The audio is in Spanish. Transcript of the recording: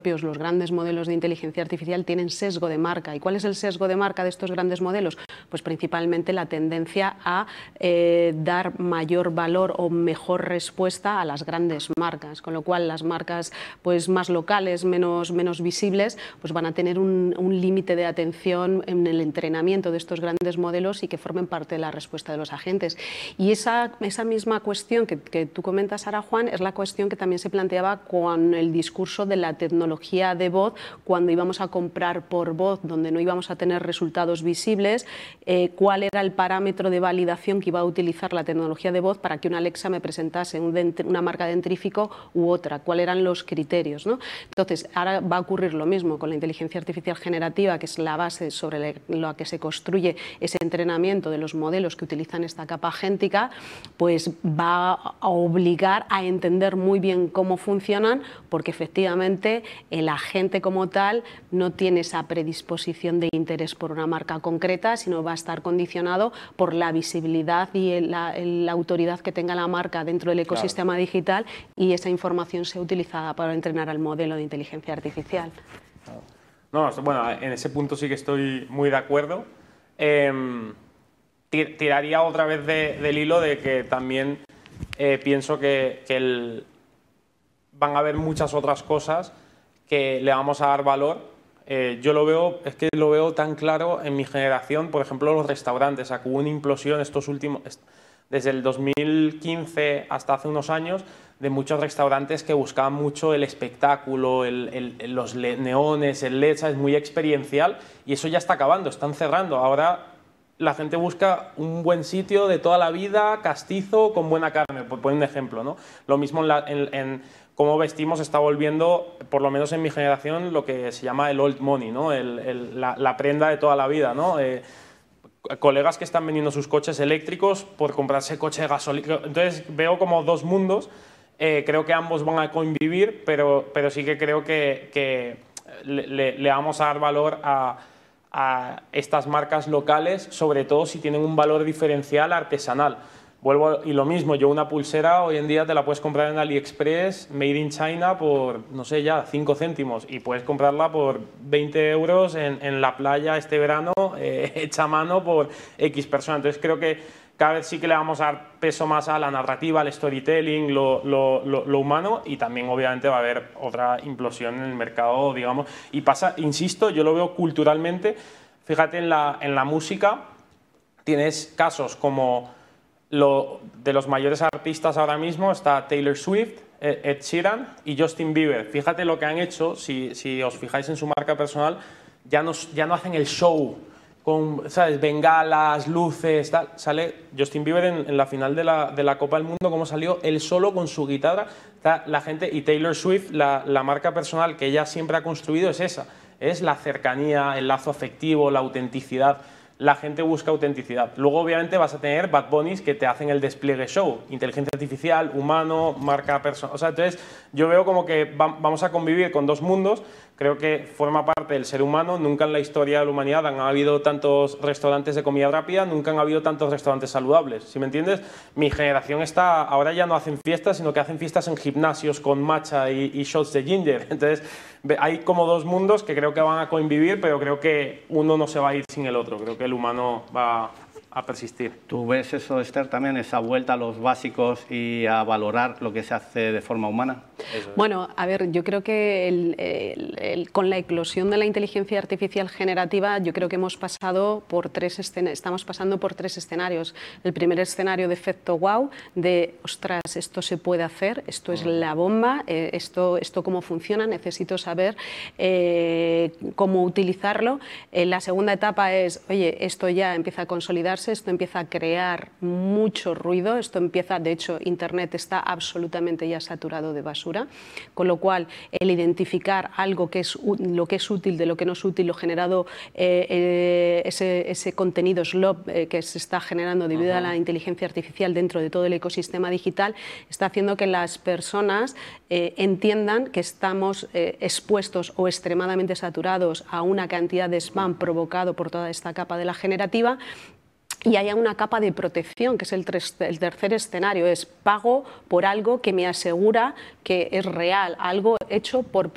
los grandes modelos de inteligencia artificial tienen sesgo de marca. ¿Y cuál es el sesgo de marca de estos grandes modelos? Pues principalmente la tendencia a dar mayor valor o mejor respuesta a las grandes marcas, con lo cual las marcas pues más locales, menos visibles, pues van a tener un límite de atención en el entrenamiento de estos grandes modelos y que formen parte de la respuesta de los agentes. Y esa misma cuestión que tú comentas, Sara Juan, es la cuestión que también se planteaba con el discurso de la tecnología de voz, cuando íbamos a comprar por voz, donde no íbamos a tener resultados visibles, cuál era el parámetro de validación que iba a utilizar la tecnología de voz para que una Alexa me presentase una marca dentrífico u otra, cuáles eran los criterios, ¿no? Entonces, ahora va a ocurrir lo mismo con la inteligencia artificial generativa, que es la base sobre la que se construye ese entrenamiento de los modelos que utilizan esta capa agéntica, pues va a obligar a entender muy bien cómo funcionan, porque efectivamente el agente como tal no tiene esa predisposición de interés por una marca concreta, sino va a estar condicionado por la visibilidad y la autoridad que tenga la marca dentro del ecosistema digital, y esa información sea utilizada para entrenar al modelo de inteligencia artificial. No, bueno, en ese punto sí que estoy muy de acuerdo. Tiraría otra vez del hilo de que también pienso que van a haber muchas otras cosas que le vamos a dar valor. Yo lo veo, es que lo veo tan claro en mi generación, por ejemplo, los restaurantes. O sea, que hubo una implosión desde el 2015 hasta hace unos años, de muchos restaurantes que buscaban mucho el espectáculo, los neones, el LED, es muy experiencial, y eso ya está acabando, están cerrando. Ahora la gente busca un buen sitio de toda la vida, castizo, con buena carne, por poner un ejemplo, ¿no? Lo mismo en cómo vestimos está volviendo, por lo menos en mi generación, lo que se llama el old money, ¿no? La prenda de toda la vida, ¿no? Colegas que están vendiendo sus coches eléctricos por comprarse coche de gasolina. Entonces veo como dos mundos. Creo que ambos van a convivir, pero sí que creo que le vamos a dar valor a estas marcas locales, sobre todo si tienen un valor diferencial artesanal. Y lo mismo, yo una pulsera hoy en día te la puedes comprar en AliExpress, made in China, por, no sé, ya 5 céntimos, y puedes comprarla por 20 euros en la playa este verano, hecha a mano por X persona. Entonces creo que cada vez sí que le vamos a dar peso más a la narrativa, al storytelling, lo humano, y también obviamente va a haber otra implosión en el mercado, digamos. Y pasa, insisto, yo lo veo culturalmente. Fíjate en la música, tienes casos como de los mayores artistas ahora mismo, está Taylor Swift, Ed Sheeran y Justin Bieber. Fíjate lo que han hecho, si os fijáis en su marca personal, ya no hacen el show con, ¿sabes?, bengalas, luces, tal. Sale Justin Bieber en la final de la Copa del Mundo, como salió él solo con su guitarra. La gente, y Taylor Swift, la marca personal que ella siempre ha construido es esa, es la cercanía, el lazo afectivo, la autenticidad. La gente busca autenticidad. Luego, obviamente, vas a tener Bad Bunnies que te hacen el despliegue show. Inteligencia artificial, humano, marca personal. O sea, entonces, yo veo como que vamos a convivir con dos mundos. Creo que forma parte del ser humano. Nunca en la historia de la humanidad han habido tantos restaurantes de comida rápida, nunca han habido tantos restaurantes saludables. ¿Sí me entiendes? Mi generación ahora ya no hacen fiestas, sino que hacen fiestas en gimnasios con matcha y shots de ginger. Entonces, hay como dos mundos que creo que van a convivir, pero creo que uno no se va a ir sin el otro. Creo que el humano va a persistir. ¿Tú ves eso, Esther, también, esa vuelta a los básicos y a valorar lo que se hace de forma humana? Bueno, a ver, yo creo que con la eclosión de la inteligencia artificial generativa, yo creo que estamos pasando por tres escenarios. El primer escenario de efecto wow, de ostras, esto se puede hacer, esto es la bomba, esto cómo funciona, necesito saber cómo utilizarlo. La segunda etapa es, oye, esto ya empieza a consolidarse, esto empieza a crear mucho ruido, de hecho, Internet está absolutamente ya saturado de basura, con lo cual el identificar algo lo que es útil de lo que no es útil, lo generado, ese contenido slop que se está generando debido a la inteligencia artificial dentro de todo el ecosistema digital, está haciendo que las personas entiendan que estamos expuestos o extremadamente saturados a una cantidad de spam provocado por toda esta capa de la generativa, y haya una capa de protección, que es el tercer escenario, es pago por algo que me asegura que es real, algo hecho por